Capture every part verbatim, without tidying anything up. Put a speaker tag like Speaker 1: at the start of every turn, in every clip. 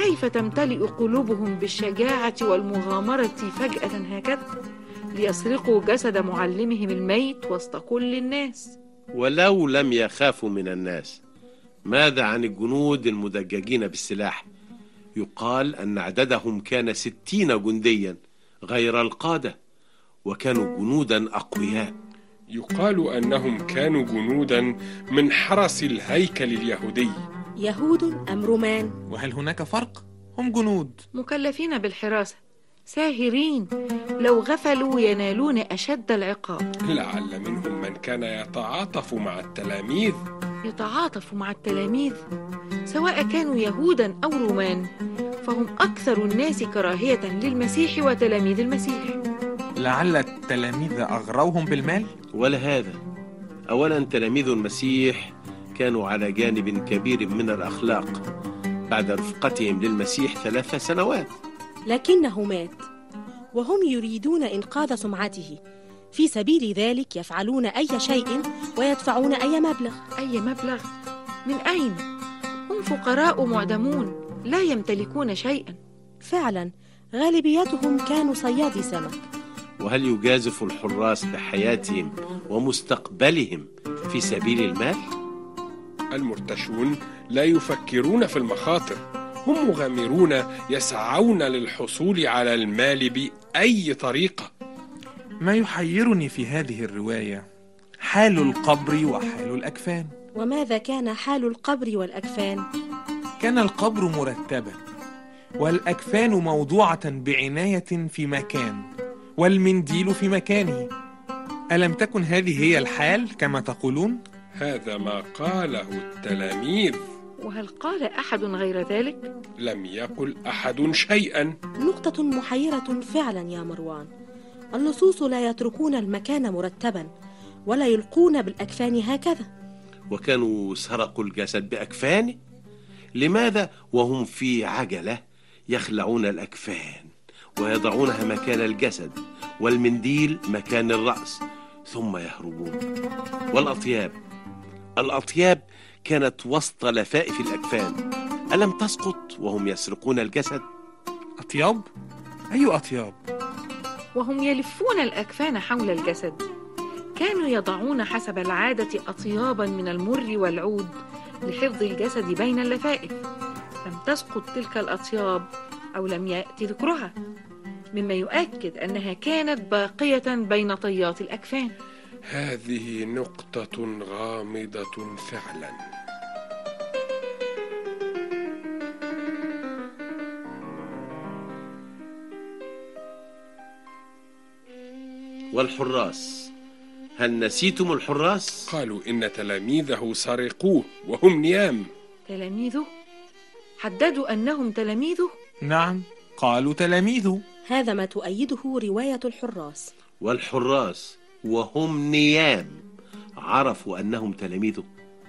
Speaker 1: فكيف تمتلئ قلوبهم بالشجاعة والمغامرة فجأة هكذا ليسرقوا جسد معلمهم الميت وسط كل الناس؟
Speaker 2: ولو لم يخافوا من الناس، ماذا عن الجنود المدججين بالسلاح؟ يقال أن عددهم كان ستين جنديا غير القادة، وكانوا جنودا أقوياء.
Speaker 3: يقال أنهم كانوا جنودا من حرس الهيكل اليهودي.
Speaker 4: يهود أم رومان؟
Speaker 5: وهل هناك فرق؟ هم جنود
Speaker 1: مكلفين بالحراسة، ساهرين، لو غفلوا ينالون أشد العقاب.
Speaker 3: لعل منهم من كان يتعاطف مع التلاميذ.
Speaker 1: يتعاطف مع التلاميذ؟ سواء كانوا يهودا أو رومان فهم أكثر الناس كراهية للمسيح وتلاميذ المسيح.
Speaker 5: لعل التلاميذ أغروهم بالمال؟
Speaker 2: ولا هذا. أولا تلاميذ المسيح كانوا على جانب كبير من الأخلاق بعد رفقتهم للمسيح ثلاث سنوات.
Speaker 4: لكنه مات وهم يريدون إنقاذ سمعته، في سبيل ذلك يفعلون أي شيء ويدفعون أي مبلغ.
Speaker 1: أي مبلغ؟ من أين؟ هم فقراء معدمون لا يمتلكون شيئا.
Speaker 4: فعلا غالبيتهم كانوا صيادي سمك.
Speaker 2: وهل يجازف الحراس بحياتهم ومستقبلهم في سبيل المال؟
Speaker 3: المرتشون لا يفكرون في المخاطر، هم مغامرون يسعون للحصول على المال بأي طريقة.
Speaker 5: ما يحيرني في هذه الرواية حال القبر وحال الأكفان.
Speaker 4: وماذا كان حال القبر والأكفان؟
Speaker 5: كان القبر مرتبا والأكفان موضوعة بعناية في مكان والمنديل في مكانه. ألم تكن هذه هي الحال كما تقولون؟
Speaker 3: هذا ما قاله التلاميذ.
Speaker 1: وهل قال أحد غير ذلك؟
Speaker 3: لم يقل أحد شيئا.
Speaker 4: نقطة محيرة فعلا يا مروان. اللصوص لا يتركون المكان مرتبا ولا يلقون بالأكفان هكذا.
Speaker 2: وكانوا سرقوا الجسد بأكفانه؟ لماذا وهم في عجلة يخلعون الأكفان ويضعونها مكان الجسد والمنديل مكان الرأس ثم يهربون؟ والأطياب الأطياب كانت وسط لفائف الأكفان، ألم تسقط وهم يسرقون الجسد؟
Speaker 5: أطياب؟ أي أطياب؟
Speaker 1: وهم يلفون الأكفان حول الجسد كانوا يضعون حسب العادة أطيابا من المر والعود لحفظ الجسد بين اللفائف. لم تسقط تلك الأطياب أو لم يأتي ذكرها، مما يؤكد أنها كانت باقية بين طيات الأكفان.
Speaker 3: هذه نقطة غامضة فعلا.
Speaker 2: والحراس، هل نسيتم الحراس؟
Speaker 3: قالوا إن تلاميذه سرقوه وهم نيام.
Speaker 1: تلاميذه؟ حددوا أنهم تلاميذه؟
Speaker 5: نعم، قالوا تلاميذه.
Speaker 4: هذا ما تؤيده رواية الحراس.
Speaker 2: والحراس وهم نيام عرفوا أنهم تلاميذه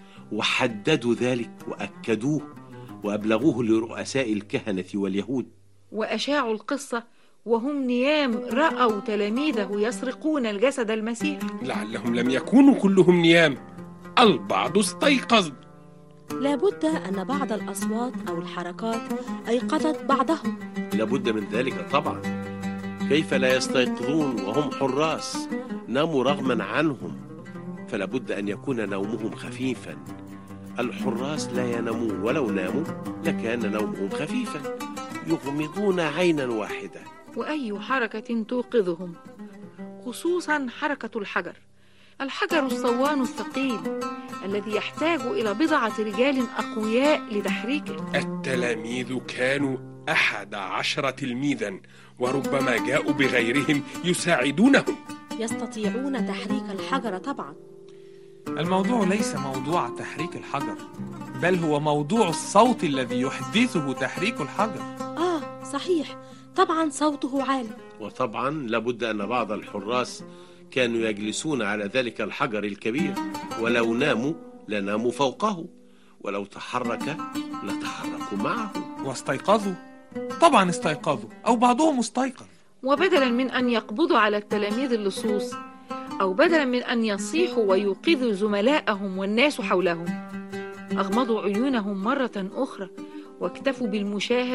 Speaker 2: وحددوا ذلك وأكدوه وأبلغوه لرؤساء الكهنة واليهود،
Speaker 1: وأشاعوا القصة وهم نيام رأوا تلاميذه يسرقون الجسد المسيح.
Speaker 3: لعلهم لم يكونوا كلهم نيام، البعض استيقظ.
Speaker 4: لابد أن بعض الأصوات أو الحركات أيقظت بعضهم.
Speaker 2: لابد من ذلك طبعا، كيف لا يستيقظون وهم حراس؟ ناموا رغما عنهم، فلابد أن يكون نومهم خفيفا. الحراس لا ينامون، ولو ناموا لكان نومهم خفيفا، يغمضون عينا واحدة.
Speaker 1: وأي حركة توقظهم، خصوصا حركة الحجر، الحجر الصوان الثقيل الذي يحتاج إلى بضعة رجال أقوياء لتحريكه.
Speaker 3: التلاميذ كانوا أحد عشر تلميذا، وربما جاءوا بغيرهم يساعدونهم.
Speaker 4: يستطيعون تحريك الحجر طبعا.
Speaker 5: الموضوع ليس موضوع تحريك الحجر، بل هو موضوع الصوت الذي يحدثه تحريك الحجر.
Speaker 4: آه صحيح، طبعا صوته عالي.
Speaker 2: وطبعا لابد أن بعض الحراس كانوا يجلسون على ذلك الحجر الكبير، ولو ناموا لناموا فوقه، ولو تحرك لتحركوا معه.
Speaker 5: واستيقظوا؟ طبعا استيقظوا، أو بعضهم استيقظ.
Speaker 1: وبدلا من أن يقبضوا على التلاميذ اللصوص، أو بدلا من أن يصيحوا ويوقظوا زملائهم والناس حولهم، أغمضوا عيونهم مرة أخرى واكتفوا بالمشاهدة